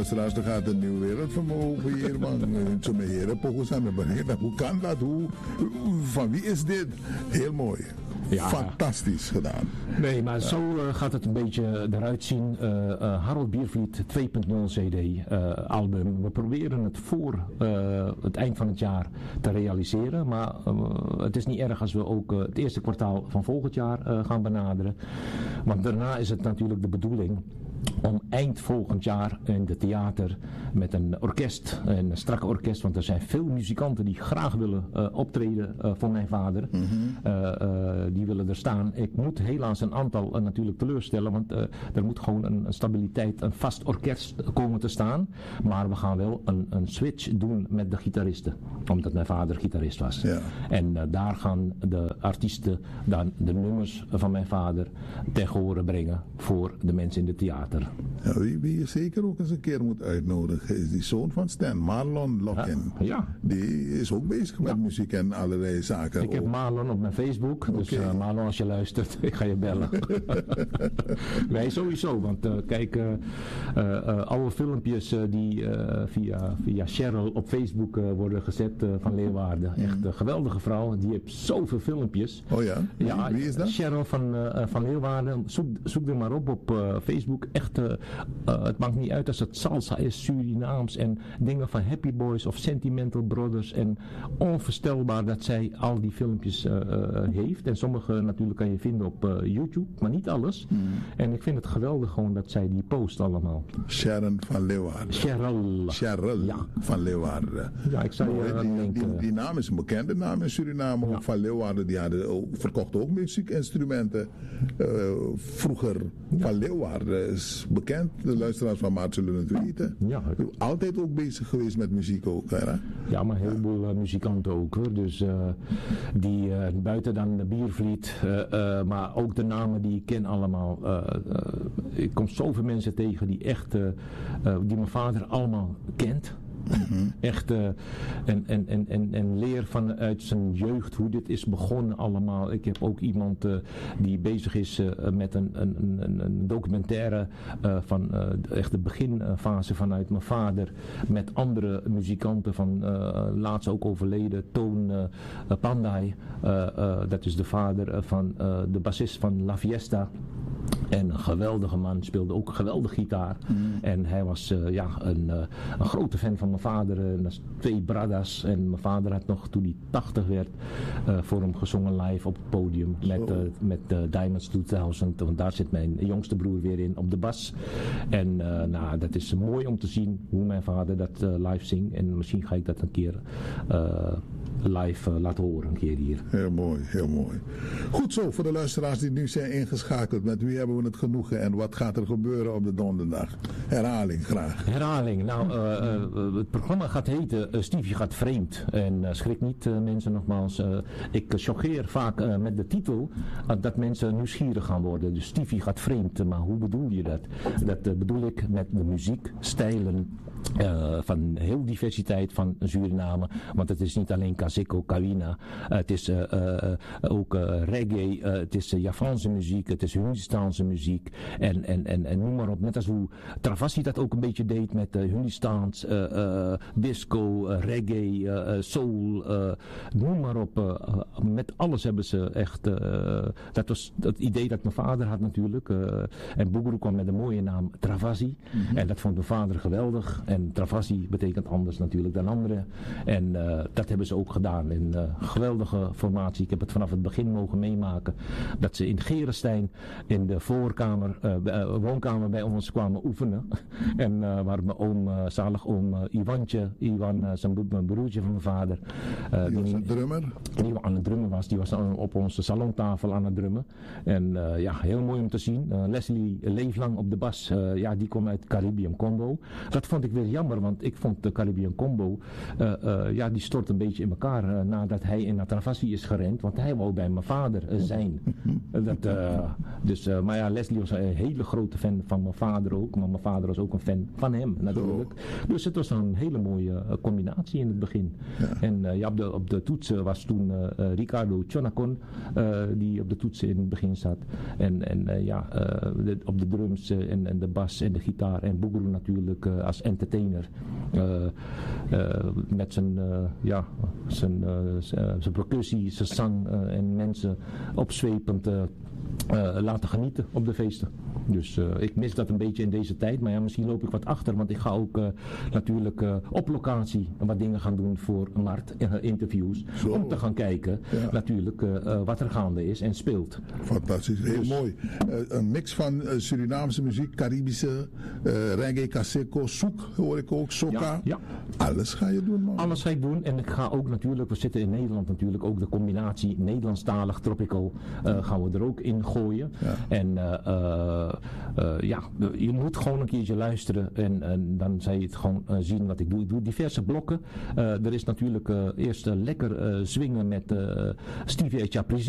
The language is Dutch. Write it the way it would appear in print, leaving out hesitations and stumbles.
luisteraars, er gaat een nieuw wereld voor me open hier, man. Zo mijn heren, pokus aan de bericht. Hoe kan dat? Van wie is dit? Heel mooi. Ja. Fantastisch gedaan. Nee, maar zo gaat het een beetje eruit zien. Harold Biervliet 2.0 CD album. We proberen het voor het eind van het jaar te realiseren. Maar het is niet erg als we ook het eerste kwartaal van volgend jaar gaan benaderen. Want daarna is het natuurlijk de bedoeling om eind volgend jaar in de theater met een orkest, een strak orkest, want er zijn veel muzikanten die graag willen optreden voor mijn vader. Die willen er staan. Ik moet helaas een aantal natuurlijk teleurstellen, want er moet gewoon een stabiliteit, een vast orkest komen te staan. Maar we gaan wel een switch doen met de gitaristen, omdat mijn vader gitarist was. Ja. En daar gaan de artiesten dan de nummers van mijn vader tegen horen brengen voor de mensen in de theater. Ja, wie je zeker ook eens een keer moet uitnodigen is die zoon van Stan, Marlon Locken. Ja. Die is ook bezig met muziek en allerlei zaken. Ik heb Marlon op mijn Facebook, dus Marlon, als je luistert, ik ga je bellen. Nee, sowieso, want kijk, oude filmpjes die via Cheryl op Facebook worden gezet van Leeuwarden. Echt een geweldige vrouw, die heeft zoveel filmpjes. Oh ja? Wie is dat? Cheryl van Leeuwarden, zoek er maar op Facebook. Echt, het maakt niet uit als het salsa is, Surinaams en dingen van Happy Boys of Sentimental Brothers. En onvoorstelbaar dat zij al die filmpjes heeft. En sommige natuurlijk kan je vinden op YouTube, maar niet alles. En ik vind het geweldig gewoon dat zij die post allemaal. Sharon van Leeuwarden. Cheryl van Leeuwarden. Ja, ik zou die naam is een bekende naam in Suriname. Ook van Leeuwarden, die verkochten ook muziekinstrumenten. Vroeger van Leeuwarden is bekend. De luisteraars van Maart zullen het weten. Ja. Altijd ook bezig geweest met muziek ook. Hè? Ja, maar heel veel muzikanten ook hoor. Dus die buiten dan de Biervliet, maar ook de namen die ik ken allemaal. Ik kom zoveel mensen tegen die echt, die mijn vader allemaal kent. Echt en leer vanuit zijn jeugd hoe dit is begonnen allemaal. Ik heb ook iemand die bezig is met een documentaire van echt de beginfase vanuit mijn vader met andere muzikanten van laatst ook overleden Toon Pandai, dat is de vader van de bassist van La Fiesta. En een geweldige man, speelde ook geweldig gitaar. En hij was een grote fan van mijn vader. 2 bradas. En mijn vader had nog, toen hij 80 werd, voor hem gezongen live op het podium. Met Diamonds 2000. Want daar zit mijn jongste broer weer in op de bas. En dat is mooi om te zien hoe mijn vader dat live zingt. En misschien ga ik dat een keer live laten horen een keer hier. Heel mooi, heel mooi. Goed zo, voor de luisteraars die nu zijn ingeschakeld. Met wie hebben we het genoegen en wat gaat er gebeuren op de donderdag? Herhaling graag. Herhaling. Nou, het programma gaat heten Stiefje gaat vreemd. En schrik niet mensen nogmaals. Ik choqueer vaak met de titel dat mensen nieuwsgierig gaan worden. Dus Stiefje gaat vreemd. Maar hoe bedoel je dat? Dat bedoel ik met de muziekstijlen. Van heel diversiteit van Suriname, want het is niet alleen Kazeko, Kawina, het is ook reggae, het is Javaanse muziek, het is Hindustaanse muziek en noem maar op, net als hoe Travassi dat ook een beetje deed met Hindustaans, disco, reggae, soul, noem maar op, met alles hebben ze echt, dat was het idee dat mijn vader had natuurlijk, en Boegeroe kwam met een mooie naam Travassi, en dat vond mijn vader geweldig. En Travassi betekent anders natuurlijk dan anderen. En dat hebben ze ook gedaan. In geweldige formatie. Ik heb het vanaf het begin mogen meemaken. Dat ze in Gerenstein in de woonkamer bij ons kwamen oefenen. En waar mijn oom, zalig oom Iwan, mijn broertje van mijn vader. Die was een drummer? Die aan het drummen was. Die was op onze salontafel aan het drummen. En heel mooi om te zien. Leslie Leeflang op de bas. Die kwam uit Caribbean Combo. Dat vond ik weer jammer, want ik vond de Caribbean Combo, die stort een beetje in elkaar. jaar nadat hij in Travassi is gerend, want hij wou bij mijn vader zijn. Maar ja, Leslie was een hele grote fan van mijn vader ook, maar mijn vader was ook een fan van hem natuurlijk. Dus het was een hele mooie combinatie in het begin. Ja. En op de toetsen was toen Ricardo Chonacon, die op de toetsen in het begin zat. Op de drums en de bas en de gitaar en Bugru natuurlijk als entertainer. Met zijn percussie, zijn zang en mensen opzwepend laten genieten op de feesten. Dus ik mis dat een beetje in deze tijd, maar ja, misschien loop ik wat achter, want ik ga ook natuurlijk op locatie wat dingen gaan doen voor Mart, interviews, om te gaan kijken natuurlijk wat er gaande is en speelt. Fantastisch, heel mooi. Een mix van Surinaamse muziek, Caribische, reggae, caseco, soek hoor ik ook, soca. Ja. Alles ga je doen, man. Alles ga ik doen en ik ga ook natuurlijk, we zitten in Nederland natuurlijk, ook de combinatie Nederlandstalig, tropical, gaan we er ook in gooien. Ja. En je moet gewoon een keertje luisteren en dan zal je het gewoon zien wat ik doe. Ik doe diverse blokken. Er is natuurlijk eerst lekker swingen met Stevie Echaprisi.